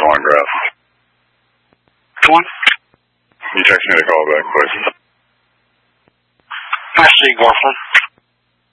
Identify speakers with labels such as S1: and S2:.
S1: Thorngrass.
S2: Come on.
S1: You text me the call back, please.
S2: I see, Garfield.